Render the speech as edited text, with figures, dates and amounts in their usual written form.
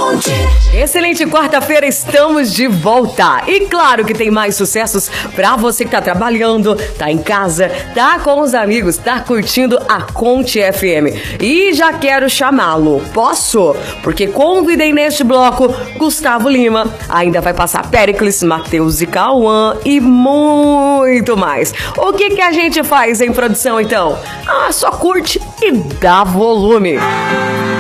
Excelente quarta-feira, estamos de volta. E claro que tem mais sucessos pra você que tá trabalhando, tá em casa, tá com os amigos, tá curtindo a Conte FM. E já quero chamá-lo, posso? Porque convidei neste bloco Gustavo Lima, ainda vai passar Péricles, Matheus e Cauã e muito mais. O que a gente faz em produção então? Só curte e dá volume.